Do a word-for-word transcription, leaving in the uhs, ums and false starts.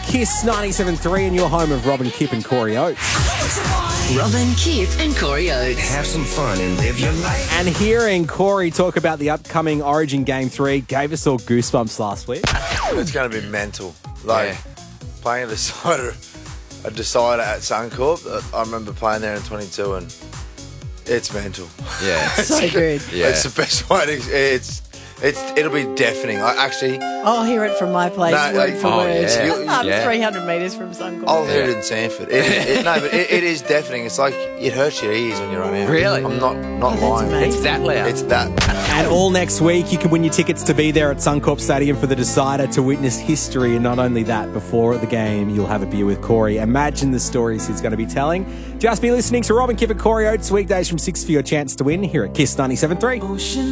Kiss ninety-seven point three and your home of Robin, Kip and Corey Oates. Robin, Kip and Corey Oates. Have some fun and live your life. And hearing Corey talk about the upcoming Origin Game three gave us all goosebumps last week. It's going to be mental. Like, Yeah. playing a decider, a decider at Suncorp. uh, I remember playing there in twenty-two and it's mental. Yeah. So good. Yeah. It's the best way to, it's, it's, it'll be deafening. I actually, I'll hear it from my place, No, word like- for oh, word. yeah. You- I'm yeah. three hundred metres from Suncorp. I'll hear Yeah. it in Sanford. It, it, no, but it, it is deafening. It's like, it hurts your ears when you're on air. Really? I'm not, not that's lying. amazing. It's that loud. It's that. And all next week, you can win your tickets to be there at Suncorp Stadium for the decider to witness history. And not only that, before the game, you'll have a beer with Corey. Imagine the stories he's going to be telling. Just be listening to Robin, Kip and Corey Oates weekdays from six for your chance to win here at Kiss ninety-seven point three.